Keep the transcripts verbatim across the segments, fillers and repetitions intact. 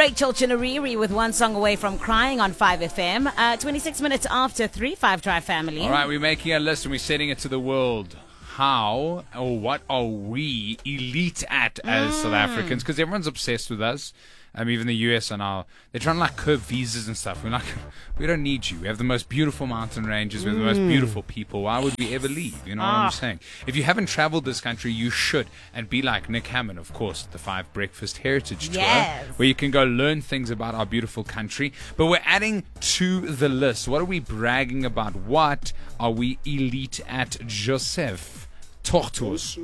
Rachel Chinariri with One Song Away from Crying on five F M. Uh, twenty-six minutes after three, Five Drive family. All right, we're making a list and we're setting it to the world. How or what are we elite at as mm. South Africans? Because everyone's obsessed with us. Um, even the U S are now, they're trying to like curb visas and stuff. We're like, we don't need you. We have the most beautiful mountain ranges. We have the most beautiful people. Why would we ever leave? You know ah. what I'm saying? If you haven't traveled this country, you should. And be like Nick Hammond, of course, at the Five Breakfast Heritage yes. Tour, where you can go learn things about our beautiful country. But we're adding to the list. What are we bragging about? What are we elite at? Joseph, talk to us.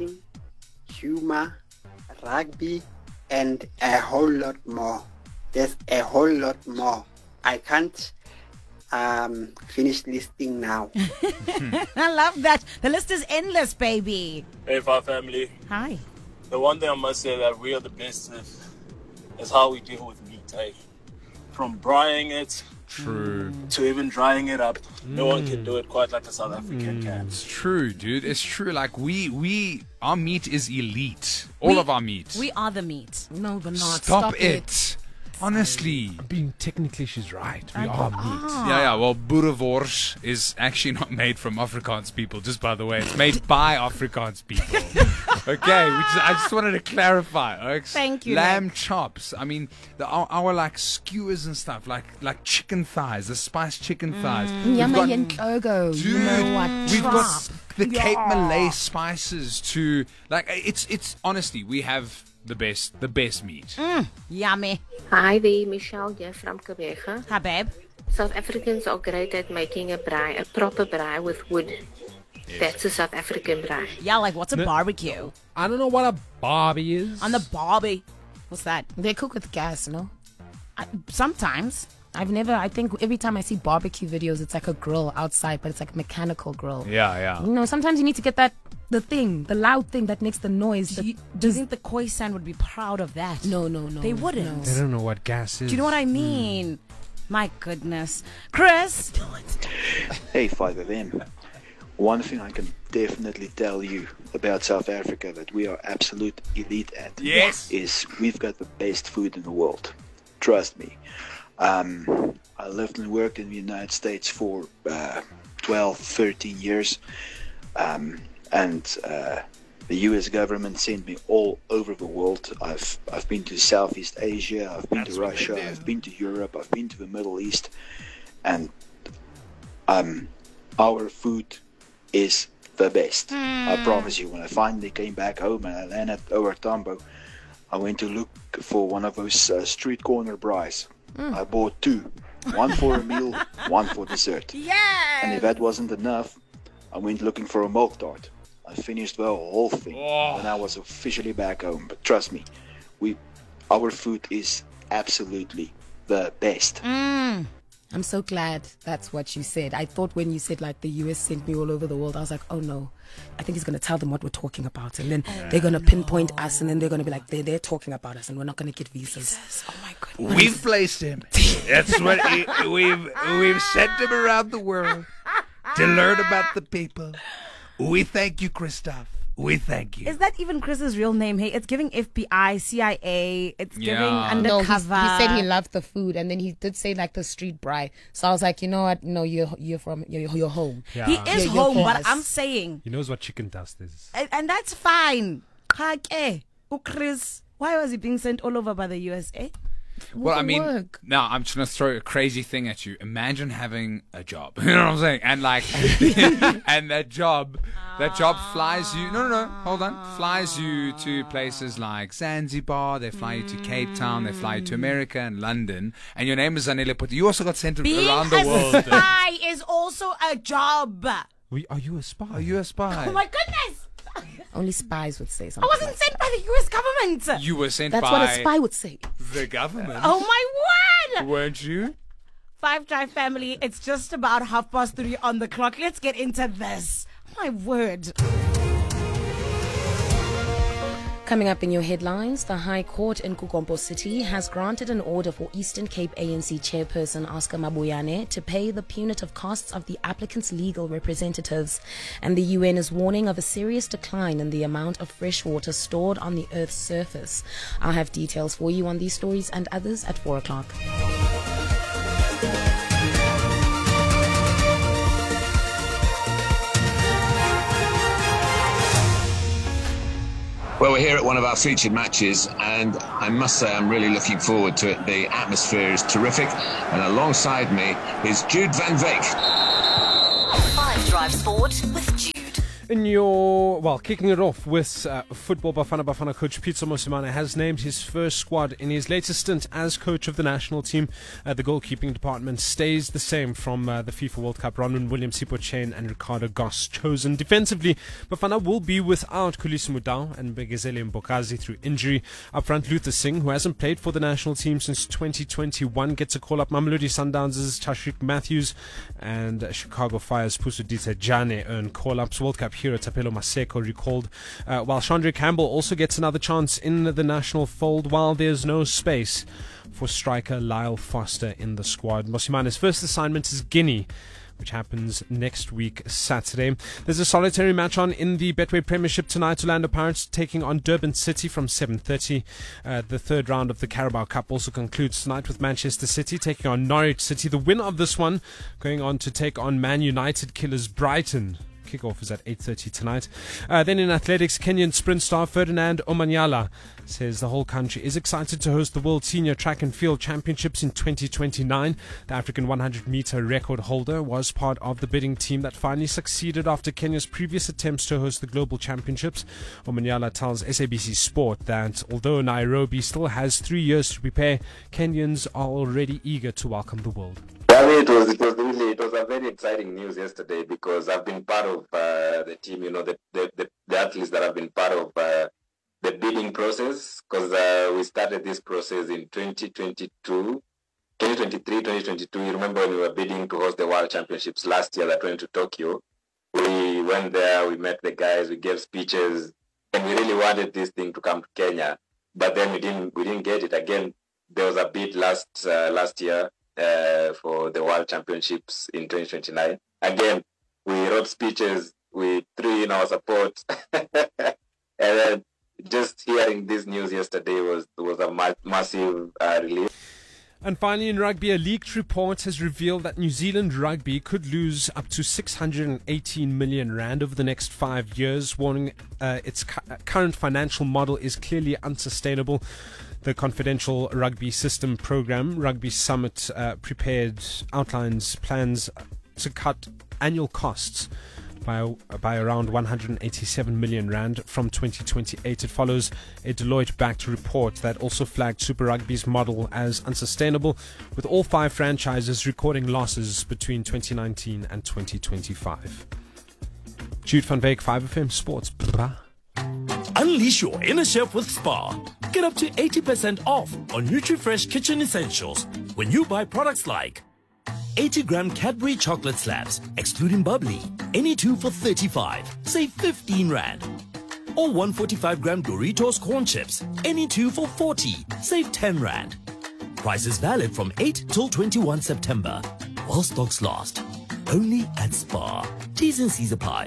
Humor, rugby, and a whole lot more. There's a whole lot more. I can't um, finish listing now. I love that. The list is endless, baby. Hey, Five family. Hi. The one thing I must say that we are the best is, is how we deal with meat. Eh? From braaiing it True. to even drying it up. No one can do it quite like a South African Mm. can. It's true, dude. It's true. Like we, we, our meat is elite. All we, of our meat. We are the meat. No, but not. Stop, Stop it. it. Honestly. I mean, technically, she's right. We are meat. Ah. Yeah, yeah. Well, boerewors is actually not made from Afrikaans people, just by the way. It's made by Afrikaans people. Okay, which is, I just wanted to clarify. Oaks. Thank you, Lamb Nick. chops. I mean, the, our, our like skewers and stuff, like like chicken thighs, the spiced chicken thighs. We've Nyama got- yenkogo. Dude, You know what? we've Chop. got the Cape Yeah. Malay spices to like. It's it's honestly, we have the best the best meat. Yummy. Hi there, Michelle here from Quebec. Hi, babe. South Africans are great at making a braai, a proper braai with wood. That's a South African braai. Yeah, like what's a No. barbecue? I don't know what a barbie is. On the barbie. What's that? They cook with gas, no? I, sometimes. I've never, I think every time I see barbecue videos, it's like a grill outside, but it's like a mechanical grill. Yeah, yeah. You know, sometimes you need to get that, the thing, the loud thing that makes the noise. Do The, you, do you think the Khoisan would be proud of that? no, no, no. They wouldn't. They don't know what gas is. Do you know what I mean? My goodness. Chris? Hey, five F M. One thing I can definitely tell you about South Africa that we are absolute elite at Yes. is we've got the best food in the world. Trust me. Um, I lived and worked in the United States for uh, twelve, thirteen years. Um, and uh, the U S government sent me all over the world. I've I've been to Southeast Asia, I've been That's to what they Russia, do. I've been to Europe, I've been to the Middle East, and um, our food is the best. I promise you. When I finally came back home and I landed at Oor Tambo, I went to look for one of those uh, street corner braais. I bought two, one for a meal, one for dessert. Yes! And if that wasn't enough, I went looking for a milk tart. I finished the whole thing, Oh. and I was officially back home. But trust me, we, our food is absolutely the best. Mm. I'm so glad that's what you said. I thought when you said like the U S sent me all over the world, I was like, oh no, I think he's going to tell them what we're talking about. And then they're going to pinpoint us and then they're going to be like, they're, they're talking about us and we're not going to get visas. Oh my goodness. We've placed him. That's what he, we've we've sent him around the world to learn about the people. We thank you, Christoph. We thank you. Is that even Chris's real name? Hey, it's giving F B I, C I A. It's giving Yeah. No, he, he undercover. said he loved the food and then he did say like the street braai. So I was like, you know what? No, you're, you're from, you're, you're home. Yeah. He is Yeah, you're home, but boss. I'm saying, He knows what chicken dust is. and, and that's fine. Hake, oh Chris, why was he being sent all over by the U S A? Well, I mean, Work. now I'm just gonna throw a crazy thing at you. Imagine having a job. You know what I'm saying? And like, and that job, that job flies you. No, no, no. Hold on. Flies you to places like Zanzibar. They fly you to Cape Town. They fly you to America and London. And your name is Zanele Puti. You also got sent Being around the a world. spy is also a job. We, are you a spy? Are you a spy? Oh my goodness! Only spies would say I something. wasn't like sent by the U S government. You were sent That's by what a spy would say. the government. Oh my word! Weren't you? Five Drive family, it's just about half past three on the clock. Let's get into this. My word. Coming up in your headlines, the High Court in Kukompo City has granted an order for Eastern Cape A N C chairperson Oscar Mabuyane to pay the punitive costs of the applicant's legal representatives. And the U N is warning of a serious decline in the amount of fresh water stored on the Earth's surface. I'll have details for you on these stories and others at four o'clock. Well, we're here at one of our featured matches, and I must say I'm really looking forward to it. The atmosphere is terrific, and alongside me is Jude van Veek. Five Drive Sport with Jude. In your, well, kicking it off with uh, football, Bafana Bafana coach Pitso Mosimane has named his first squad in his latest stint as coach of the national team. Uh, the goalkeeping department stays the same from uh, the FIFA World Cup. Ronwen Williams, Sipho Chain and Ricardo Goss chosen. Defensively, Bafana will be without Khulisi Mudau and Begezeli Mbokazi through injury. Up front, Luther Singh, who hasn't played for the national team since twenty twenty-one, gets a call-up. Mamelodi Sundowns' Tashrik Matthews and uh, Chicago Fire's Pusudita Jane earn call-ups. World Cup hero Tapelo Maseko recalled, uh, while Chandra Campbell also gets another chance in the national fold, while there's no space for striker Lyle Foster in the squad. Mosimane's first assignment is Guinea, which happens next week, Saturday. There's a solitary match on in the Betway Premiership tonight. Orlando Pirates taking on Durban City from seven thirty. Uh, the third round of the Carabao Cup also concludes tonight with Manchester City taking on Norwich City. The winner of this one going on to take on Man United killers Brighton. Kickoff is at eight thirty tonight. Uh, then in athletics, Kenyan sprint star Ferdinand Omanyala says the whole country is excited to host the World Senior Track and Field Championships in twenty twenty-nine. The African one hundred meter record holder was part of the bidding team that finally succeeded after Kenya's previous attempts to host the Global Championships. Omanyala tells S A B C Sport that although Nairobi still has three years to prepare, Kenyans are already eager to welcome the world. I mean, it was it was really it was a very exciting news yesterday because I've been part of uh, the team, you know, the, the the the athletes that have been part of uh, the bidding process, because uh, we started this process in twenty twenty-two, twenty twenty-three, twenty twenty-two. You remember when we were bidding to host the World Championships last year that went to Tokyo? We went there, we met the guys, we gave speeches, and we really wanted this thing to come to Kenya, but then we didn't we didn't get it. Again, there was a bid last uh, last year. Uh, for the World Championships in twenty twenty-nine. Again, we wrote speeches, we threw in our support, and then just hearing this news yesterday was was a ma- massive uh, relief. And finally, in rugby, a leaked report has revealed that New Zealand rugby could lose up to six hundred eighteen million rand over the next five years, warning uh, its cu- current financial model is clearly unsustainable. The confidential rugby system program, Rugby Summit, uh, prepared outlines plans to cut annual costs by by around one hundred eighty-seven million rand from twenty twenty-eight. It follows a Deloitte-backed report that also flagged Super Rugby's model as unsustainable, with all five franchises recording losses between twenty nineteen and twenty twenty-five. Jude van Veek, five F M Sports. Blah. Unleash your inner chef with Spar. Get up to eighty percent off on NutriFresh kitchen essentials when you buy products like eighty gram Cadbury chocolate slabs, excluding bubbly, any two for thirty-five, save fifteen rand. Or one hundred forty-five gram Doritos corn chips, any two for forty, save ten rand. Prices valid from eight till twenty-first September. While stocks last. Only at Spar. T's and C's apply.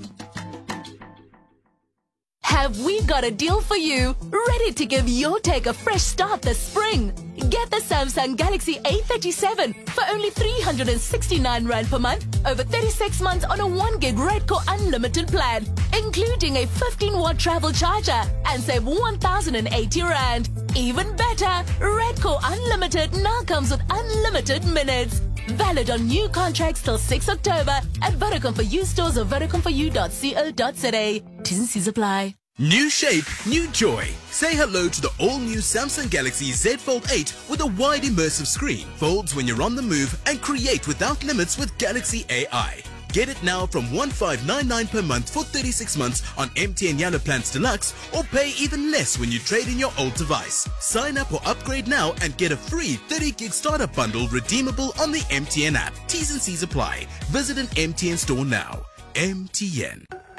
Have we got a deal for you? Ready to give your tech a fresh start this spring? Get the Samsung Galaxy A thirty-seven for only three hundred sixty-nine rand per month over thirty-six months on a one gig Redco unlimited plan, including a fifteen watt travel charger, and save one thousand eighty rand. Even better, Redco Unlimited now comes with unlimited minutes. Valid on new contracts till sixth October at Vodacom for You stores or vodacom for you dot co dot za. T's and C's apply. New shape, new joy. Say hello to the all-new Samsung Galaxy Z Fold eight with a wide immersive screen. Folds when you're on the move and create without limits with Galaxy A I. Get it now from one thousand five hundred ninety-nine per month for thirty-six months on M T N Yellow Plans Deluxe, or pay even less when you trade in your old device. Sign up or upgrade now and get a free thirty gig startup bundle redeemable on the M T N app. T's and C's apply. Visit an M T N store now. M T N.